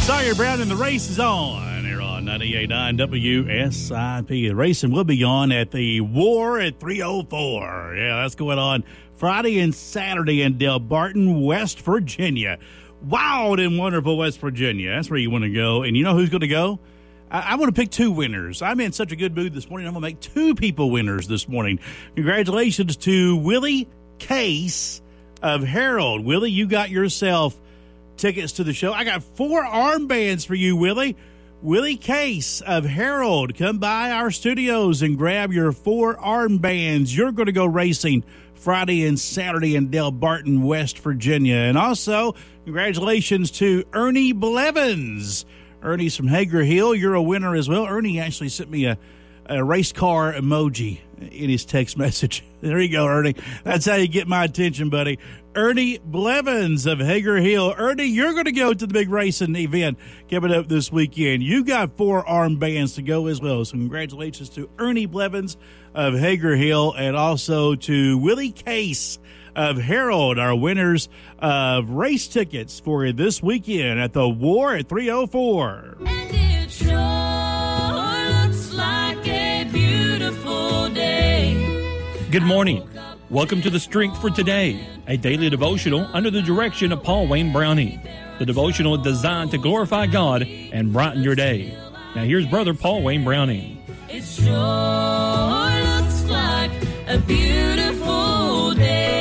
Sawyer Brown and the race is on here on 98.9 WSIP. The racing will be on at the War at 304. Yeah, that's going on Friday and Saturday in Del Barton, West Virginia. Wild and wonderful West Virginia. That's where you want to go. And you know who's going to go? I want to pick two winners. I'm in such a good mood this morning. I'm going to make two people winners this morning. Congratulations to Willie Case of Harold. Willie, you got yourself tickets to the show. I got 4 armbands for you, Willie. Willie Case of Harold, come by our studios and grab your 4 armbands. You're going to go racing Friday and Saturday in Del Barton, West Virginia. And also, congratulations to Ernie Blevins. Ernie's from Hager Hill. You're a winner as well. Ernie actually sent me a race car emoji in his text message. There you go, Ernie. That's how you get my attention, buddy. Ernie Blevins of Hager Hill. Ernie, you're going to go to the big racing event coming up this weekend. You got 4 armbands to go as well. So congratulations to Ernie Blevins of Hager Hill and also to Willie Case of Harold, our winners of race tickets for this weekend at the War at 304. And it sure looks like a beautiful day. Good morning. Welcome to The Strength for Today, a daily devotional under the direction of Paul Wayne Browning. The devotional is designed to glorify God and brighten your day. Now here's Brother Paul Wayne Browning. It sure looks like a beautiful day.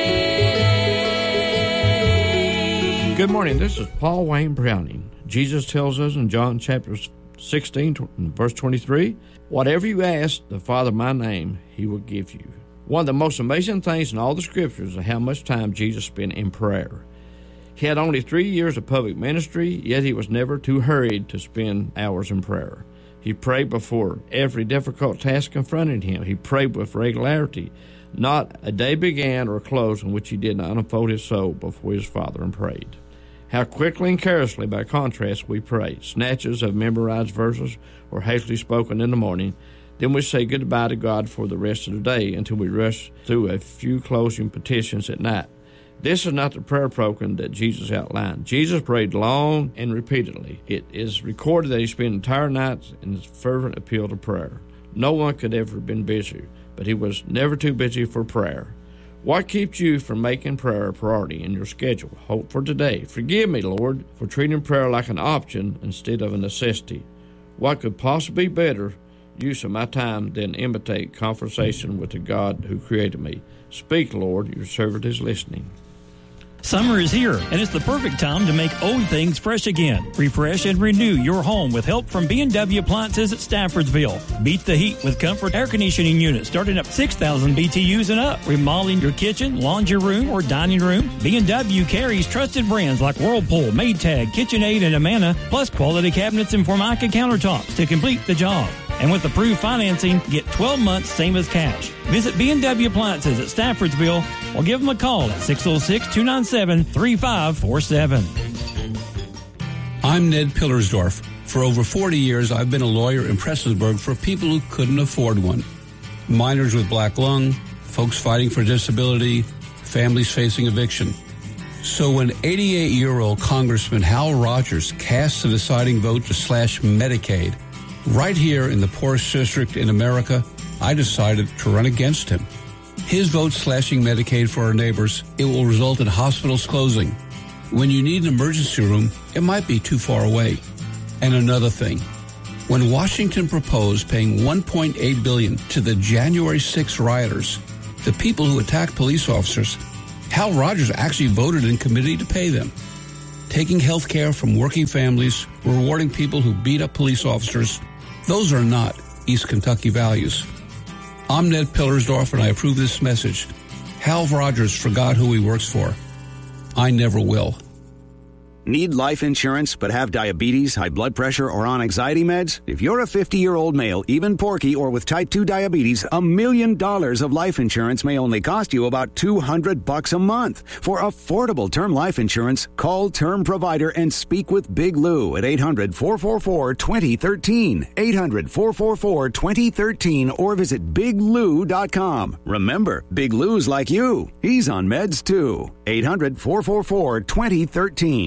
Good morning. This is Paul Wayne Browning. Jesus tells us in John chapter 16, verse 23, whatever you ask the Father in my name, he will give you. One of the most amazing things in all the scriptures is how much time Jesus spent in prayer. He had only 3 years of public ministry, yet he was never too hurried to spend hours in prayer. He prayed before every difficult task confronted him. He prayed with regularity. Not a day began or closed in which he did not unfold his soul before his Father and prayed. How quickly and carelessly, by contrast, we pray. Snatches of memorized verses or hastily spoken in the morning. Then we say goodbye to God for the rest of the day until we rush through a few closing petitions at night. This is not the prayer program that Jesus outlined. Jesus prayed long and repeatedly. It is recorded that he spent entire nights in his fervent appeal to prayer. No one could ever have been busier, but he was never too busy for prayer. What keeps you from making prayer a priority in your schedule? Hope for today. Forgive me, Lord, for treating prayer like an option instead of a necessity. What could possibly be better use of my time than imitate conversation with the God who created me? Speak, Lord, your servant is listening. Summer is here, and it's the perfect time to make old things fresh again. Refresh and renew your home with help from B&W Appliances at Staffordsville. Beat the heat with comfort air conditioning units starting at 6,000 BTUs and up. Remodeling your kitchen, laundry room, or dining room, B&W carries trusted brands like Whirlpool, Maytag, KitchenAid, and Amana, plus quality cabinets and Formica countertops to complete the job. And with approved financing, get 12 months same as cash. Visit B&W Appliances at Staffordsville or give them a call at 606-297-3547. I'm Ned Pillersdorf. For over 40 years, I've been a lawyer in Prestonsburg for people who couldn't afford one. Minors with black lung, folks fighting for disability, families facing eviction. So when 88-year-old Congressman Hal Rogers cast the deciding vote to slash Medicaid, right here in the poorest district in America, I decided to run against him. His vote slashing Medicaid for our neighbors, it will result in hospitals closing. When you need an emergency room, it might be too far away. And another thing, when Washington proposed paying $1.8 billion to the January 6 rioters, the people who attacked police officers, Hal Rogers actually voted in committee to pay them. Taking health care from working families, rewarding people who beat up police officers, those are not East Kentucky values. I'm Ned Pillersdorf, and I approve this message. Hal Rogers forgot who he works for. I never will. Need life insurance but have diabetes, high blood pressure, or on anxiety meds? If you're a 50-year-old male, even porky, or with type 2 diabetes, $1 million of life insurance may only cost you about $200 a month. For affordable term life insurance, call Term Provider and speak with Big Lou at 800-444-2013, 800-444-2013, or visit biglou.com. Remember, Big Lou's like you. He's on meds too. 800-444-2013.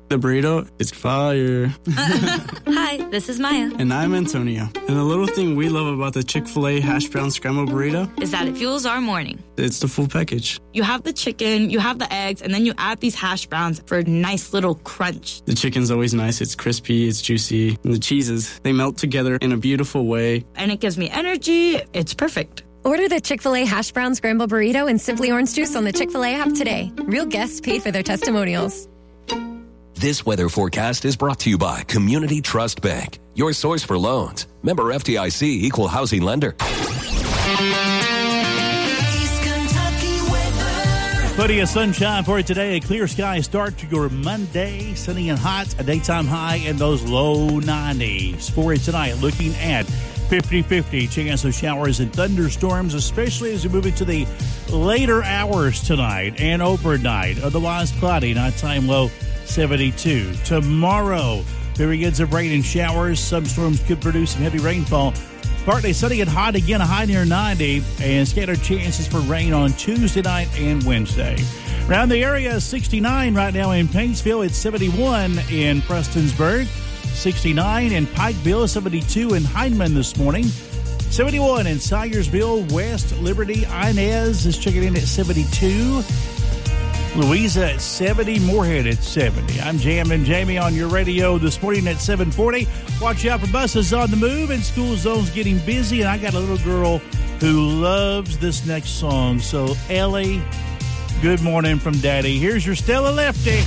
The burrito is fire. Hi, this is Maya. And I'm Antonio. And the little thing we love about the Chick-fil-A hash brown scrambled burrito Is that it fuels our morning. It's the full package. You have the chicken, you have the eggs, and then you add these hash browns for a nice little crunch. The chicken's always nice. It's crispy, it's juicy. And the cheeses, they melt together in a beautiful way. And it gives me energy. It's perfect. Order the Chick-fil-A Hash Brown Scrambled Burrito and Simply Orange Juice on the Chick-fil-A app today. Real guests paid for their testimonials. This weather forecast is brought to you by Community Trust Bank, your source for loans. Member FDIC, Equal Housing Lender. Plenty of sunshine for you today. A clear sky start to your Monday. Sunny and hot. A daytime high in those low 90s. For you tonight, looking at 50-50 chance of showers and thunderstorms, especially as we move into the later hours tonight and overnight. Otherwise cloudy, nighttime low 72. Tomorrow, periods of rain and showers. Some storms could produce some heavy rainfall. Partly sunny and hot again, a high near 90, and scattered chances for rain on Tuesday night and Wednesday. Around the area, 69 right now in Paintsville. It's 71 in Prestonsburg, 69 in Pikeville, 72 in Hindman this morning, 71 in Syersville, West Liberty. Inez is checking in at 72. Louisa at 70, Moorhead at 70. I'm Jammin' Jamie on your radio this morning at 7:40. Watch out for buses on the move and school zones getting busy. And I got a little girl who loves this next song. So, Ellie, good morning from Daddy. Here's your Stella Lefty.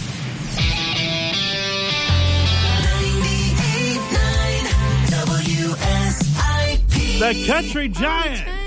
98.9 WSIP. The Country Giant.